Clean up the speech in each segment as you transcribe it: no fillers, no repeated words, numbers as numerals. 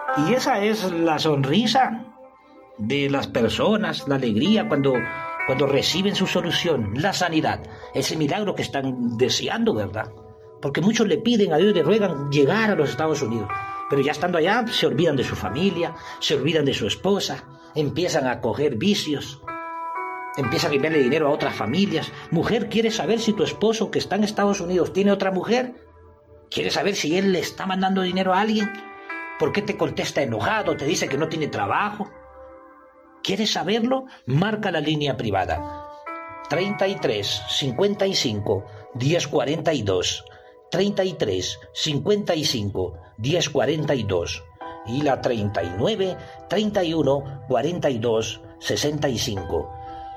Y esa es la sonrisa de las personas, la alegría cuando reciben su solución, la sanidad, ese milagro que están deseando, ¿verdad? Porque muchos le piden a Dios, le ruegan llegar a los Estados Unidos, pero ya estando allá se olvidan de su familia, se olvidan de su esposa, empiezan a coger vicios, empiezan a enviarle dinero a otras familias. Mujer, ¿quieres saber si tu esposo que está en Estados Unidos tiene otra mujer? ¿Quieres saber si él le está mandando dinero a alguien? ¿Por qué te contesta enojado? ¿Te dice que no tiene trabajo? ¿Quieres saberlo? Marca la línea privada 33 55 10 42, 33 55 10 42 y la 39 31 42 65,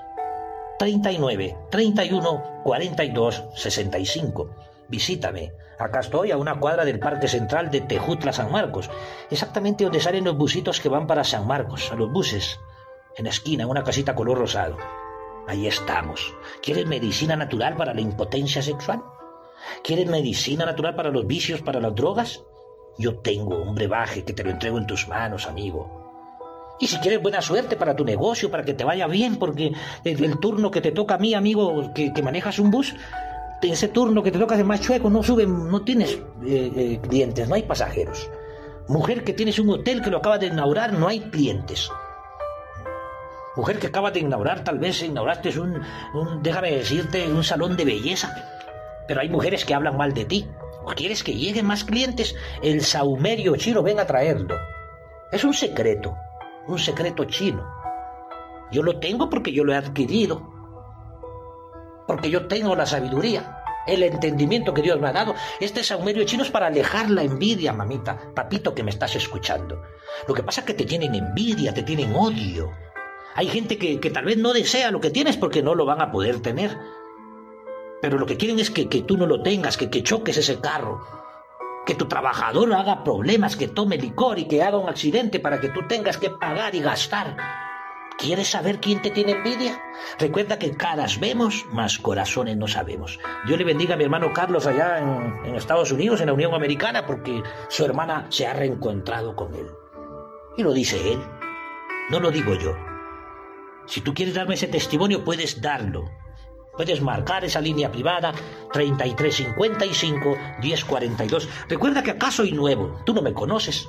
39 31 42 65. Visítame. Acá estoy, a una cuadra del Parque Central de Tejutla, San Marcos, exactamente donde salen los busitos que van para San Marcos, a los buses, en la esquina, en una casita color rosado. Ahí estamos. ¿Quieres medicina natural para la impotencia sexual? ¿Quieres medicina natural para los vicios, para las drogas? Yo tengo un brebaje que te lo entrego en tus manos, amigo. Y si quieres buena suerte para tu negocio, para que te vaya bien, porque el turno que te toca a mí, amigo, que manejas un bus, ese turno que te toca es más chueco, no suben, no tienes clientes, no hay pasajeros. Mujer que tienes un hotel que lo acabas de inaugurar, no hay clientes. Mujer que acabas de inaugurar, tal vez inauguraste déjame decirte, un salón de belleza, pero hay mujeres que hablan mal de ti. ¿O quieres que lleguen más clientes? El saumerio chino, ven a traerlo. Es un secreto chino. Yo lo tengo porque yo lo he adquirido, porque yo tengo la sabiduría, el entendimiento que Dios me ha dado. Este saumerio chino es para alejar la envidia, mamita, papito que me estás escuchando. Lo que pasa es que te tienen envidia, te tienen odio. Hay gente que tal vez no desea lo que tienes porque no lo van a poder tener. Pero lo que quieren es que tú no lo tengas, que choques ese carro, que tu trabajador haga problemas, que tome licor y que haga un accidente para que tú tengas que pagar y gastar. ¿Quieres saber quién te tiene envidia? Recuerda que caras vemos, más corazones no sabemos. Dios le bendiga a mi hermano Carlos allá en Estados Unidos, en la Unión Americana, porque su hermana se ha reencontrado con él. Y lo dice él, no lo digo yo. Si tú quieres darme ese testimonio, puedes darlo. Puedes marcar esa línea privada 33 55 10 42. Recuerda que acá soy nuevo, tú no me conoces.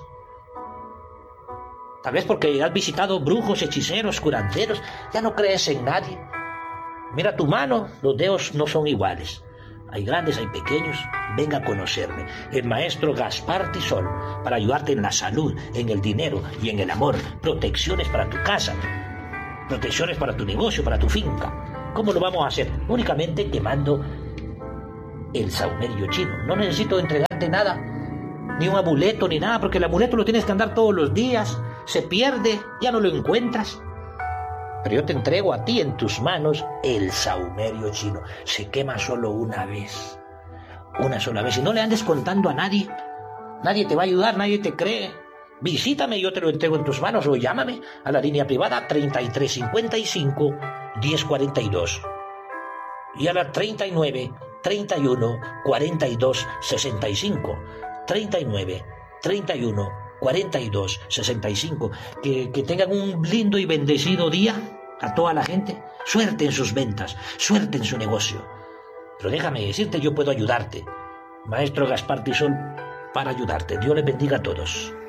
Tal vez porque has visitado brujos, hechiceros, curanderos, ya no crees en nadie. Mira tu mano, los dedos no son iguales. Hay grandes, hay pequeños. Venga a conocerme, el maestro Gaspar Tisol, para ayudarte en la salud, en el dinero y en el amor. Protecciones para tu casa, protecciones para tu negocio, para tu finca. ¿Cómo lo vamos a hacer? Únicamente quemando el saumerio chino. No necesito entregarte nada, ni un amuleto, ni nada, porque el amuleto lo tienes que andar todos los días. Se pierde, ya no lo encuentras. Pero yo te entrego a ti en tus manos el saumerio chino. Se quema solo una vez. Una sola vez. Y no le andes contando a nadie. Nadie te va a ayudar, nadie te cree. Visítame, yo te lo entrego en tus manos, o llámame a la línea privada 33 55 10 42 y a la 39 31 42 65, 39 31 42 65. Que tengan un lindo y bendecido día a toda la gente. Suerte en sus ventas, suerte en su negocio. Pero déjame decirte, yo puedo ayudarte. Maestro Gaspar Tisol, para ayudarte. Dios les bendiga a todos.